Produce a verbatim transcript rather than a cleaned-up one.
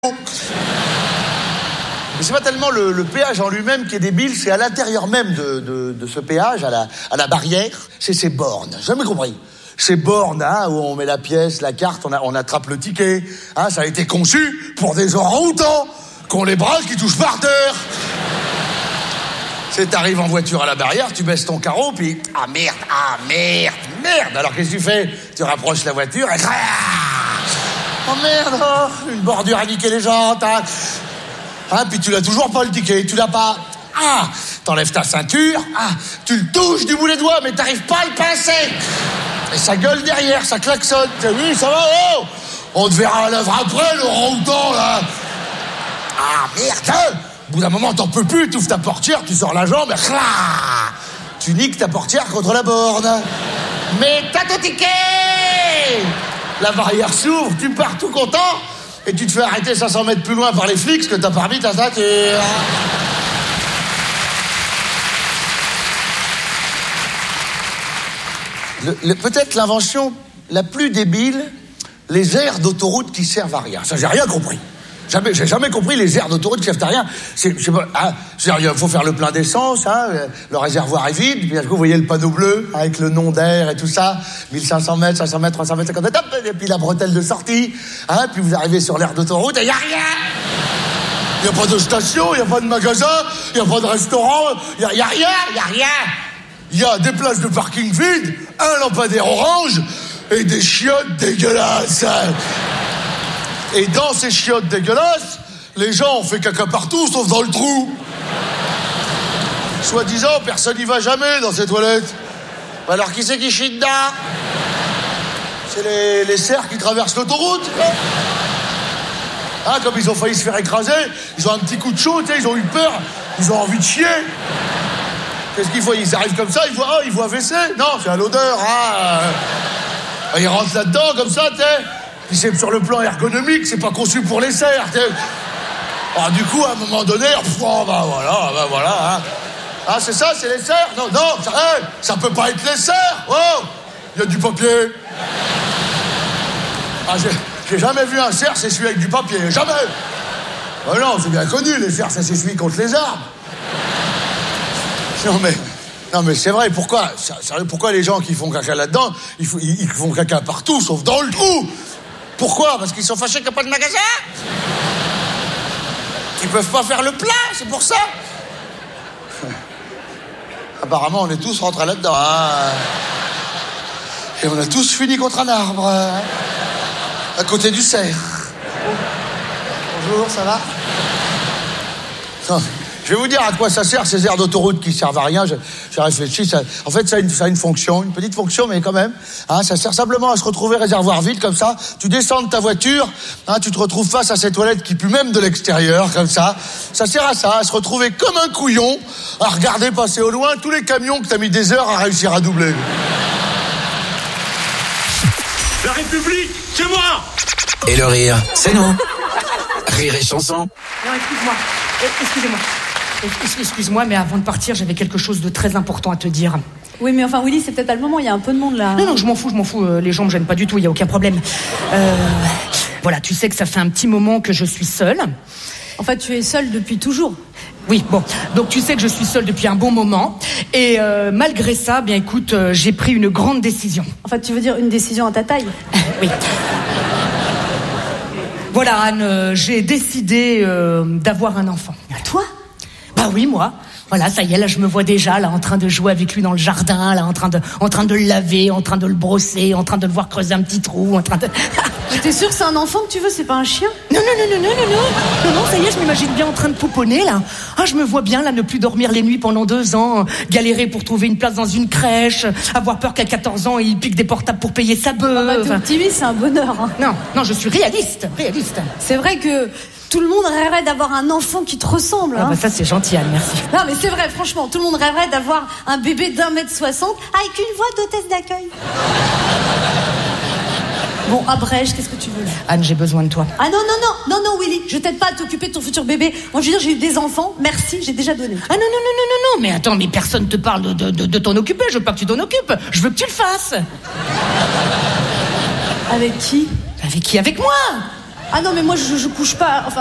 Mais c'est pas tellement le, le péage en lui-même qui est débile, c'est à l'intérieur même de, de, de ce péage, à la, à la barrière, c'est ces bornes. J'ai jamais compris. Ces bornes, hein, où on met la pièce, la carte, on, a, on attrape le ticket. Hein, ça a été conçu pour des orang-outans qui ont les bras qui touchent par terre. C'est t'arrives en voiture à la barrière, tu baisses ton carreau, puis ah merde, ah merde, merde. Alors qu'est-ce que tu fais? Tu rapproches la voiture et oh merde, oh, une bordure a niqué les jantes. Hein. Hein, puis tu l'as toujours pas le ticket, tu l'as pas. Ah, t'enlèves ta ceinture, ah, tu le touches du bout des doigts, mais t'arrives pas à le pincer. Et ça gueule derrière, ça klaxonne. Oui, ça va, oh, on te verra à l'œuvre après, le orang-outan, là. Ah, merde. Au bout d'un moment, t'en peux plus, tu ouvres ta portière, tu sors la jambe, et clah, tu niques ta portière contre la borne. Mais t'as ton ticket. La barrière s'ouvre, tu pars tout content, et tu te fais arrêter cinq cents mètres plus loin par les flics, que t'as pas remis ta ceinture. Le, le, peut-être l'invention la plus débile, les aires d'autoroute qui servent à rien. Ça, j'ai rien compris. Jamais, j'ai jamais compris les aires d'autoroute qui servent à rien. C'est, je sais pas, hein, il faut faire le plein d'essence, hein, le réservoir est vide, puis vous voyez le panneau bleu avec le nom d'air et tout ça, mille cinq cents mètres, cinq cents mètres, trois cents mètres, cinquante mètres, et puis la bretelle de sortie, hein, puis vous arrivez sur l'aire d'autoroute et il n'y a rien. Il n'y a pas de station, il n'y a pas de magasin, il n'y a pas de restaurant, il n'y a, a rien, il n'y a rien. Il y a des places de parking vides, un lampadaire orange et des chiottes dégueulasses. Et dans ces chiottes dégueulasses, les gens ont fait caca partout, sauf dans le trou. Soi-disant, personne n'y va jamais dans ces toilettes. Alors qui c'est qui chie dedans? C'est les, les cerfs qui traversent l'autoroute. Hein, comme ils ont failli se faire écraser, ils ont un petit coup de chaud, tu sais, ils ont eu peur, ils ont envie de chier. Qu'est-ce qu'ils voient? Ils arrivent comme ça, ils voient, oh, ils voient W C. Non, c'est à l'odeur. Hein. Ils rentrent là-dedans comme ça, tu sais. Puis c'est sur le plan ergonomique, c'est pas conçu pour les cerfs. Alors du coup, à un moment donné, oh, bah voilà, bah voilà. Hein. Ah, c'est ça, c'est les cerfs? Non, non, ça, hey, ça peut pas être les cerfs. Oh, il y a du papier. Ah, j'ai, j'ai jamais vu un cerf s'essuyer avec du papier, jamais. Oh non, c'est bien connu, les cerfs, ça s'essuie contre les arbres. Non mais, non mais c'est vrai, pourquoi, sérieux, pourquoi les gens qui font caca là-dedans, ils, ils, ils font caca partout, sauf dans le trou? Pourquoi? Parce qu'ils sont fâchés qu'il n'y a pas de magasin? Ils peuvent pas faire le plein, c'est pour ça. Apparemment, on est tous rentrés là-dedans. Hein. Et on a tous fini contre un arbre. Hein. À côté du cerf. Bonjour, ça va? Non. Je vais vous dire à quoi ça sert, ces aires d'autoroute qui servent à rien. J'ai, j'ai réfléchi. Ça, en fait, ça a, une, ça a une fonction, une petite fonction, mais quand même. Hein, ça sert simplement à se retrouver réservoir vide, comme ça. Tu descends de ta voiture, hein, tu te retrouves face à ces toilettes qui puent même de l'extérieur, comme ça. Ça sert à ça, à se retrouver comme un couillon, à regarder passer au loin tous les camions que t'as mis des heures à réussir à doubler. La République, c'est moi! Et le rire, c'est nous. Rire et chanson. Non, excuse-moi. Excusez-moi. Excuse-moi, mais avant de partir, j'avais quelque chose de très important à te dire. Oui, mais enfin, Willy, c'est peut-être pas le moment, il y a un peu de monde là. Non, non, je m'en fous, je m'en fous. Les gens me gênent pas du tout, il y a aucun problème. Euh, voilà, tu sais que ça fait un petit moment que je suis seule. En fait, tu es seule depuis toujours. Oui, bon, donc tu sais que je suis seule depuis un bon moment. Et euh, malgré ça, bien écoute, euh, j'ai pris une grande décision. En fait, tu veux dire une décision à ta taille? Oui. Voilà, Anne, euh, j'ai décidé euh, d'avoir un enfant. Toi? Bah oui, moi. Voilà, ça y est, là, je me vois déjà, là, en train de jouer avec lui dans le jardin, là, en train de, en train de le laver, en train de le brosser, en train de le voir creuser un petit trou, en train de... Mais t'es sûr que c'est un enfant que tu veux, c'est pas un chien? Non, non, non, non, non, non, non, non, non, ça y est, je m'imagine bien en train de pouponner, là. Ah, je me vois bien, là, ne plus dormir les nuits pendant deux ans, galérer pour trouver une place dans une crèche, avoir peur qu'à quatorze ans, il pique des portables pour payer sa beuh. Ah bah, t'es optimiste, c'est un bonheur. Hein. Non, non, je suis réaliste, réaliste. C'est vrai que tout le monde rêverait d'avoir un enfant qui te ressemble. Hein. Ah bah ça, c'est gentil, Anne, merci. Non, mais c'est vrai, franchement, tout le monde rêverait d'avoir un bébé d'un mètre soixante avec une voix d'hôtesse d'accueil. Bon, abrège, qu'est-ce que tu veux là? Anne, j'ai besoin de toi. Ah non, non, non, non, non, Willy, je t'aide pas à t'occuper de ton futur bébé. Moi, je veux dire, j'ai eu des enfants, merci, j'ai déjà donné. Ah non, non, non, non, non, non, mais attends, mais personne te parle de, de, de, de t'en occuper, je veux pas que tu t'en occupes, je veux que tu le fasses. Avec qui? Avec qui? Avec moi. Ah non, mais moi, je, je couche pas. Enfin,